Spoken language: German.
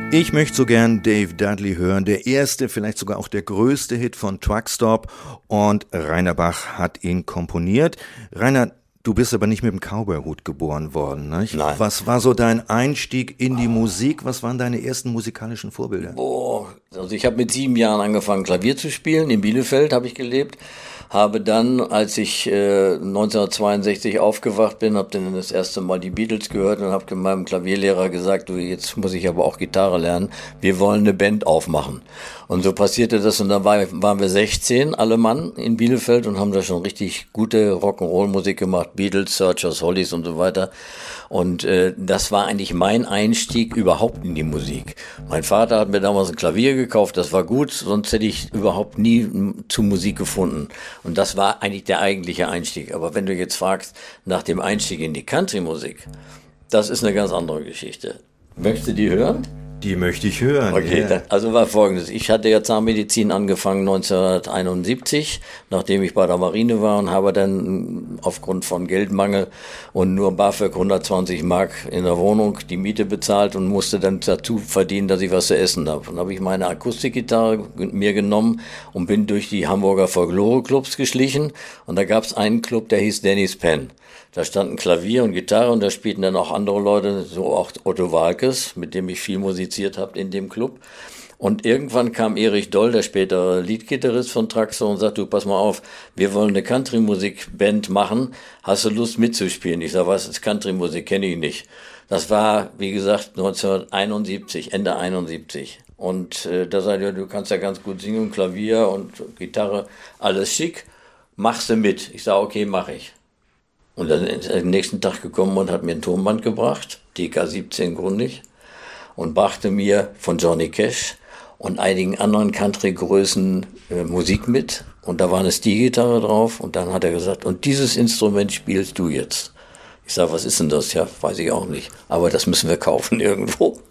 Ich möchte so gern Dave Dudley hören, der erste, vielleicht sogar auch der größte Hit von Truckstop, und Rainer Bach hat ihn komponiert. Rainer, du bist aber nicht mit dem Cowboy-Hut geboren worden, nicht? Nein. Was war so dein Einstieg in die Musik? Was waren deine ersten musikalischen Vorbilder? Also ich habe mit 7 Jahren angefangen, Klavier zu spielen. In Bielefeld habe ich gelebt. Habe dann, als ich 1962 aufgewacht bin, habe dann das erste Mal die Beatles gehört und habe meinem Klavierlehrer gesagt, du, jetzt muss ich aber auch Gitarre lernen, wir wollen eine Band aufmachen. Und so passierte das, und dann waren wir 16, alle Mann in Bielefeld, und haben da schon richtig gute Rock'n'Roll-Musik gemacht, Beatles, Searchers, Hollies und so weiter. Und das war eigentlich mein Einstieg überhaupt in die Musik. Mein Vater hat mir damals ein Klavier gekauft, das war gut, sonst hätte ich überhaupt nie zu Musik gefunden. Und das war eigentlich der eigentliche Einstieg. Aber wenn du jetzt fragst nach dem Einstieg in die Country-Musik, das ist eine ganz andere Geschichte. Möchtest du die hören? Die möchte ich hören. Okay, ja. Also war Folgendes. Ich hatte ja Zahnmedizin angefangen 1971, nachdem ich bei der Marine war, und habe dann aufgrund von Geldmangel und nur BAföG 120 Mark in der Wohnung die Miete bezahlt und musste dann dazu verdienen, dass ich was zu essen habe. Dann habe ich meine Akustikgitarre mir genommen und bin durch die Hamburger Folklore-Clubs geschlichen, und da gab es einen Club, der hieß Dennis Penn. Da standen Klavier und Gitarre, und da spielten dann auch andere Leute, so auch Otto Waalkes, mit dem ich viel musiziert habe in dem Club. Und irgendwann kam Erich Doll, der spätere Leadgitarrist von Traxor, und sagte, du, pass mal auf, wir wollen eine Country-Musik-Band machen, hast du Lust mitzuspielen? Ich sag, was ist Country-Musik, kenne ich nicht. Das war, wie gesagt, 1971, Ende 71. Und da sagte er, du kannst ja ganz gut singen, Klavier und Gitarre, alles schick, machst du mit? Ich sag, okay, mach ich. Und dann ist er am nächsten Tag gekommen und hat mir ein Tonband gebracht, DK17 Grundig, und brachte mir von Johnny Cash und einigen anderen Country-Größen Musik mit. Und da war eine Steel-Gitarre drauf, und dann hat er gesagt, und dieses Instrument spielst du jetzt. Ich sage, was ist denn das? Ja, weiß ich auch nicht. Aber das müssen wir kaufen irgendwo.